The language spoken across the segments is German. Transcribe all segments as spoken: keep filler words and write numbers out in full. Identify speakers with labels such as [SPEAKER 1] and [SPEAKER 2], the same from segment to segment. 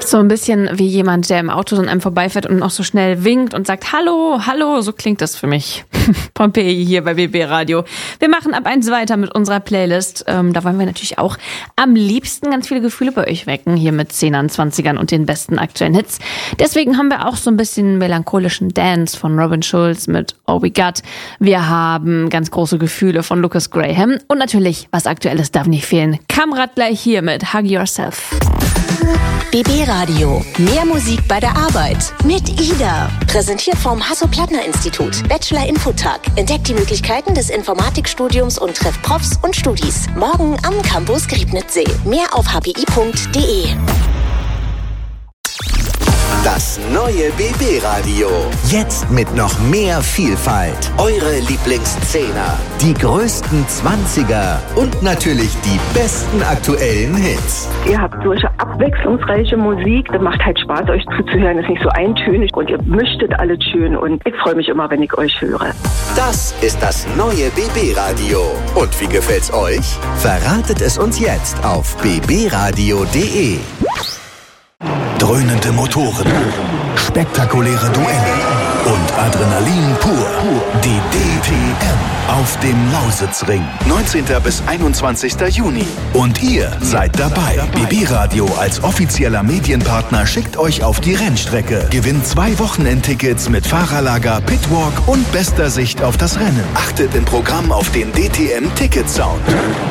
[SPEAKER 1] So ein bisschen wie jemand, der im Auto an einem vorbeifährt und noch so schnell winkt und sagt Hallo, hallo, so klingt das für mich. Pompeii hier bei B B Radio. Wir machen ab eins weiter mit unserer Playlist. Ähm, da wollen wir natürlich auch am liebsten ganz viele Gefühle bei euch wecken, hier mit Zehnern, Zwanzigern und den besten aktuellen Hits. Deswegen haben wir auch so ein bisschen melancholischen Dance von Robin Schulz mit Oh We Got. Wir haben ganz große Gefühle von Lucas Graham und natürlich, was Aktuelles darf nicht fehlen. Kamrat gleich hier mit Hug Yourself.
[SPEAKER 2] B B Radio. Mehr Musik bei der Arbeit. Mit Ida. Präsentiert vom Hasso-Plattner-Institut. Bachelor-Infotag. Entdeckt die Möglichkeiten des Informatikstudiums und trefft Profs und Studis. Morgen am Campus Griebnitzsee. Mehr auf h p i punkt d e.
[SPEAKER 3] Das neue B B Radio. Jetzt mit noch mehr Vielfalt. Eure Lieblingszehner, die größten Zwanziger und natürlich die besten aktuellen Hits.
[SPEAKER 4] Ihr habt solche abwechslungsreiche Musik. Das macht halt Spaß, euch zuzuhören. Das ist nicht so eintönig und ihr mischtet alles schön. Und ich freue mich immer, wenn ich euch höre.
[SPEAKER 3] Das ist das neue B B Radio. Und wie gefällt's euch? Verratet es uns jetzt auf b b radio punkt d e.
[SPEAKER 5] Dröhnende Motoren, spektakuläre Duelle und Adrenalin pur. Die D T M auf dem Lausitzring. neunzehnten bis einundzwanzigsten Juni. Und ihr seid dabei. B B Radio als offizieller Medienpartner schickt euch auf die Rennstrecke. Gewinnt zwei Wochenendtickets mit Fahrerlager, Pitwalk und bester Sicht auf das Rennen. Achtet im Programm auf den D T M-Ticket-Sound.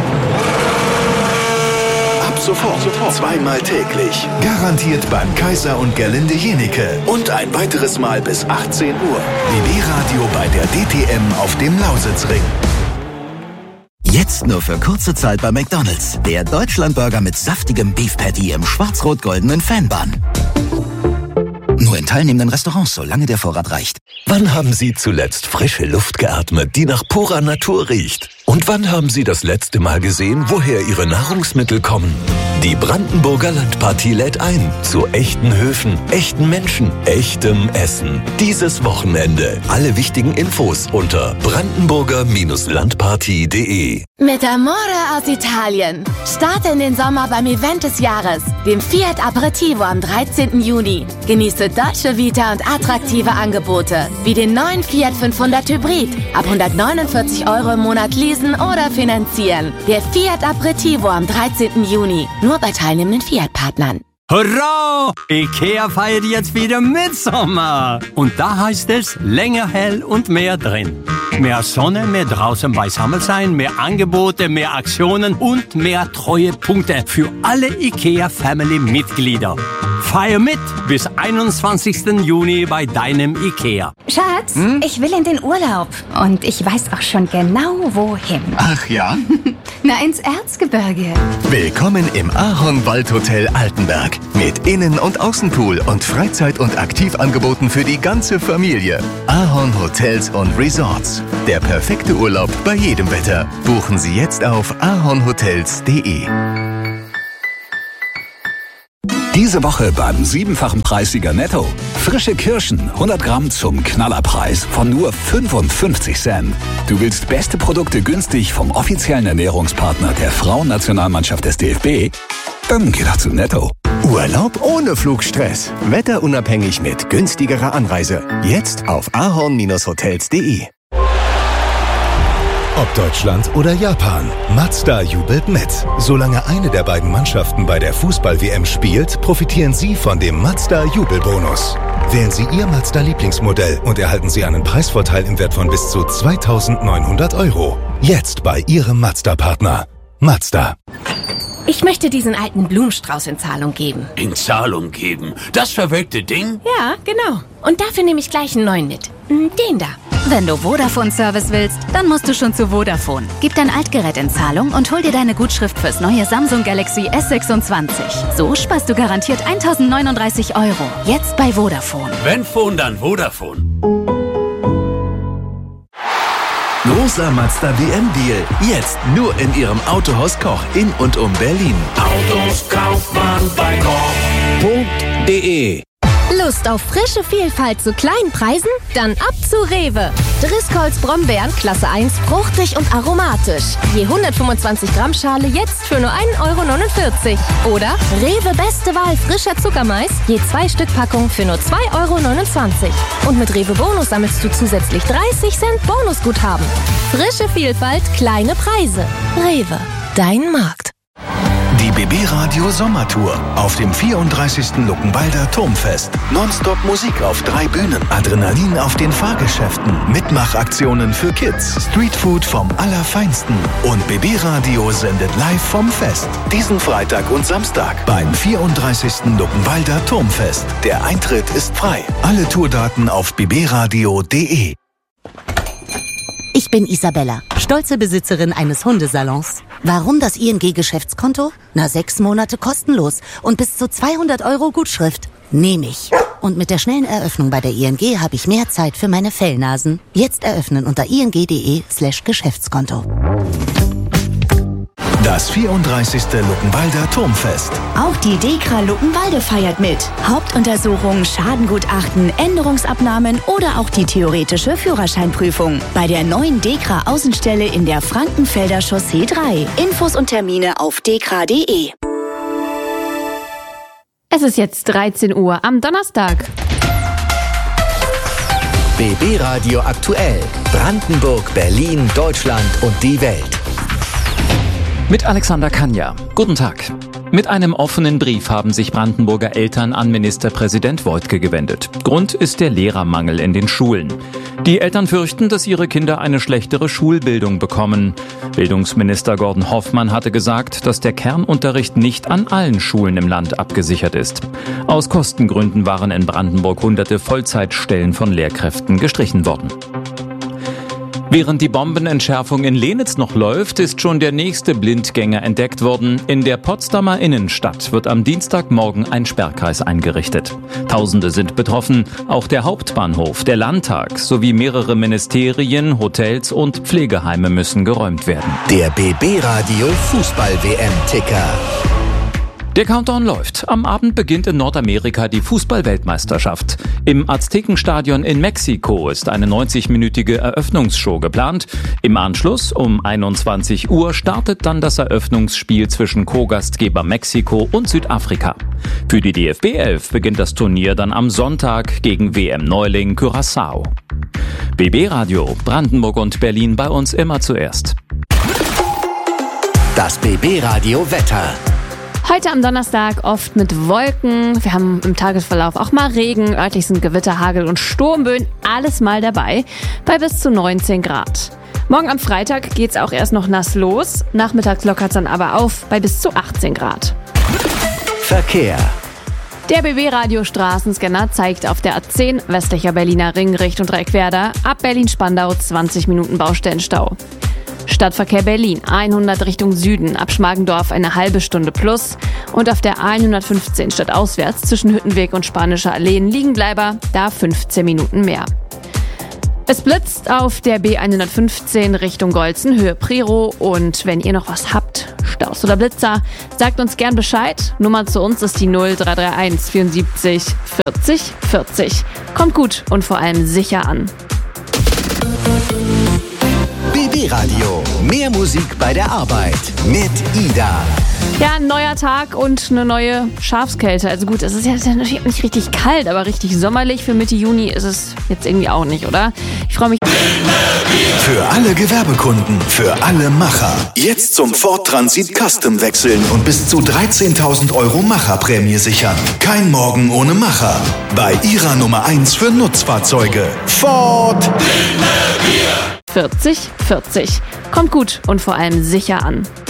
[SPEAKER 5] Sofort, sofort, zweimal täglich. Garantiert beim Kaiser und Gerlinde Jenecke. Und ein weiteres Mal bis achtzehn Uhr. B B Radio bei der D T M auf dem Lausitzring.
[SPEAKER 3] Jetzt nur für kurze Zeit bei McDonald's. Der Deutschlandburger mit saftigem Beef Patty im schwarz-rot-goldenen Fanbun. Nur in teilnehmenden Restaurants, solange der Vorrat reicht.
[SPEAKER 6] Wann haben Sie zuletzt frische Luft geatmet, die nach purer Natur riecht? Und wann haben Sie das letzte Mal gesehen, woher Ihre Nahrungsmittel kommen? Die Brandenburger Landpartie lädt ein zu echten Höfen, echten Menschen, echtem Essen. Dieses Wochenende. Alle wichtigen Infos unter brandenburger Landpartie punkt d e.
[SPEAKER 7] Mit Amore aus Italien. Starte in den Sommer beim Event des Jahres, dem Fiat Aperitivo am dreizehnten Juni. Genieße deutsche Vita und attraktive Angebote, wie den neuen Fiat fünfhundert Hybrid. Ab hundertneunundvierzig Euro im Monat leasen oder finanzieren. Der Fiat Aperitivo am dreizehnten Juni. Nur bei teilnehmenden Fiat-Partnern.
[SPEAKER 8] Hurra! Ikea feiert jetzt wieder Mitsommer. Und da heißt es, länger hell und mehr drin. Mehr Sonne, mehr draußen beisammen sein, mehr Angebote, mehr Aktionen und mehr Treuepunkte für alle Ikea-Family-Mitglieder. Feier mit bis einundzwanzigsten Juni bei deinem Ikea.
[SPEAKER 9] Schatz, hm? Ich will in den Urlaub. Und ich weiß auch schon genau, wohin.
[SPEAKER 5] Ach ja?
[SPEAKER 9] Na, ins Erzgebirge.
[SPEAKER 5] Willkommen im Ahorn-Waldhotel Altenberg. Mit Innen- und Außenpool und Freizeit- und Aktivangeboten für die ganze Familie. Ahorn Hotels und Resorts. Der perfekte Urlaub bei jedem Wetter. Buchen Sie jetzt auf ahornhotels punkt d e.
[SPEAKER 6] Diese Woche beim siebenfachen Preissieger Netto. Frische Kirschen, hundert Gramm zum Knallerpreis von nur fünfundfünfzig Cent. Du willst beste Produkte günstig vom offiziellen Ernährungspartner der Frauennationalmannschaft des D F B? Dann geh doch zu Netto.
[SPEAKER 10] Urlaub ohne Flugstress. Wetterunabhängig mit günstigerer Anreise. Jetzt auf ahorn hotels punkt d e.
[SPEAKER 11] Ob Deutschland oder Japan, Mazda jubelt mit. Solange eine der beiden Mannschaften bei der Fußball-W M spielt, profitieren Sie von dem Mazda-Jubelbonus. Wählen Sie Ihr Mazda-Lieblingsmodell und erhalten Sie einen Preisvorteil im Wert von bis zu zweitausendneunhundert Euro. Jetzt bei Ihrem Mazda-Partner. Mazda.
[SPEAKER 7] Ich möchte diesen alten Blumenstrauß in Zahlung geben.
[SPEAKER 12] In Zahlung geben? Das verwelkte Ding?
[SPEAKER 7] Ja, genau. Und dafür nehme ich gleich einen neuen mit. Den da.
[SPEAKER 9] Wenn du Vodafone-Service willst, dann musst du schon zu Vodafone. Gib dein Altgerät in Zahlung und hol dir deine Gutschrift fürs neue Samsung Galaxy S sechsundzwanzig. So sparst du garantiert eintausendneununddreißig Euro. Jetzt bei Vodafone.
[SPEAKER 12] Wenn Phone, dann Vodafone.
[SPEAKER 3] Großer Mazda W M-Deal. Jetzt nur in Ihrem Autohaus Koch in und um Berlin.
[SPEAKER 12] Autos kauft man bei Koch punkt d e.
[SPEAKER 13] Lust auf frische Vielfalt zu kleinen Preisen? Dann ab zu Rewe. Driscolls Brombeeren Klasse eins, fruchtig und aromatisch. Je hundertfünfundzwanzig Gramm Schale jetzt für nur ein Euro neunundvierzig. Oder Rewe Beste Wahl frischer Zuckermais, je zwei Stück Packung für nur zwei Euro neunundzwanzig. Und mit Rewe Bonus sammelst du zusätzlich dreißig Cent Bonusguthaben. Frische Vielfalt, kleine Preise. Rewe, dein Markt.
[SPEAKER 5] Die B B Radio Sommertour auf dem vierunddreißigsten Luckenwalder Turmfest. Nonstop Musik auf drei Bühnen, Adrenalin auf den Fahrgeschäften, Mitmachaktionen für Kids, Streetfood vom Allerfeinsten und B B Radio sendet live vom Fest. Diesen Freitag und Samstag beim vierunddreißigsten Luckenwalder Turmfest. Der Eintritt ist frei. Alle Tourdaten auf b b radio punkt d e.
[SPEAKER 14] Ich bin Isabella, stolze Besitzerin eines Hundesalons. Warum das I N G-Geschäftskonto? Na, sechs Monate kostenlos und bis zu zweihundert Euro Gutschrift. Nehme ich. Und mit der schnellen Eröffnung bei der I N G habe ich mehr Zeit für meine Fellnasen. Jetzt eröffnen unter ing.de slash Geschäftskonto.
[SPEAKER 5] Das vierunddreißigste Luckenwalder Turmfest.
[SPEAKER 15] Auch die DEKRA Luckenwalde feiert mit. Hauptuntersuchungen, Schadengutachten, Änderungsabnahmen oder auch die theoretische Führerscheinprüfung. Bei der neuen DEKRA Außenstelle in der Frankenfelder Chaussee drei. Infos und Termine auf dekra punkt de.
[SPEAKER 1] Es ist jetzt dreizehn Uhr am Donnerstag.
[SPEAKER 3] B B Radio aktuell. Brandenburg, Berlin, Deutschland und die Welt.
[SPEAKER 16] Mit Alexander Kanja. Guten Tag. Mit einem offenen Brief haben sich Brandenburger Eltern an Ministerpräsident Woidke gewendet. Grund ist der Lehrermangel in den Schulen. Die Eltern fürchten, dass ihre Kinder eine schlechtere Schulbildung bekommen. Bildungsminister Gordon Hoffmann hatte gesagt, dass der Kernunterricht nicht an allen Schulen im Land abgesichert ist. Aus Kostengründen waren in Brandenburg hunderte Vollzeitstellen von Lehrkräften gestrichen worden. Während die Bombenentschärfung in Lenitz noch läuft, ist schon der nächste Blindgänger entdeckt worden. In der Potsdamer Innenstadt wird am Dienstagmorgen ein Sperrkreis eingerichtet. Tausende sind betroffen, auch der Hauptbahnhof, der Landtag sowie mehrere Ministerien, Hotels und Pflegeheime müssen geräumt werden.
[SPEAKER 3] Der B B Radio Fußball-W M-Ticker.
[SPEAKER 16] Der Countdown läuft. Am Abend beginnt in Nordamerika die Fußball-Weltmeisterschaft. Im Aztekenstadion in Mexiko ist eine neunzigminütige Eröffnungsshow geplant. Im Anschluss um einundzwanzig Uhr startet dann das Eröffnungsspiel zwischen Co-Gastgeber Mexiko und Südafrika. Für die D F B elf beginnt das Turnier dann am Sonntag gegen W M-Neuling Curaçao. B B Radio, Brandenburg und Berlin bei uns immer zuerst.
[SPEAKER 3] Das B B Radio Wetter.
[SPEAKER 1] Heute am Donnerstag oft mit Wolken. Wir haben im Tagesverlauf auch mal Regen. Örtlich sind Gewitter, Hagel und Sturmböen. Alles mal dabei. Bei bis zu neunzehn Grad. Morgen am Freitag geht's auch erst noch nass los. Nachmittags lockert's dann aber auf bei bis zu achtzehn Grad.
[SPEAKER 3] Verkehr.
[SPEAKER 1] Der B B-Radio Straßenscanner zeigt auf der A zehn westlicher Berliner Ring Richtung Dreiquerda ab Berlin-Spandau zwanzig Minuten Baustellenstau. Stadtverkehr Berlin, hundert Richtung Süden, ab Schmargendorf eine halbe Stunde plus. Und auf der hundertfünfzehn stadtauswärts zwischen Hüttenweg und Spanischer Alleen Liegenbleiber, da fünfzehn Minuten mehr. Es blitzt auf der B hundertfünfzehn Richtung Golzen, Höhe Priro. Und wenn ihr noch was habt, Staus oder Blitzer, sagt uns gern Bescheid. Nummer zu uns ist die null drei drei eins vierundsiebzig vierzig vierzig. Kommt gut und vor allem sicher an.
[SPEAKER 3] B B Radio. Mehr Musik bei der Arbeit mit Ida.
[SPEAKER 1] Ja, ein neuer Tag und eine neue Schafskälte. Also gut, es ist ja natürlich nicht richtig kalt, aber richtig sommerlich für Mitte Juni ist es jetzt irgendwie auch nicht, oder? Ich freue mich.
[SPEAKER 5] Für alle Gewerbekunden, für alle Macher. Jetzt zum Ford Transit Custom wechseln und bis zu dreizehntausend Euro Macherprämie sichern. Kein Morgen ohne Macher. Bei ihrer Nummer eins für Nutzfahrzeuge. Ford
[SPEAKER 1] vierzig vierzig. Kommt gut und vor allem sicher an.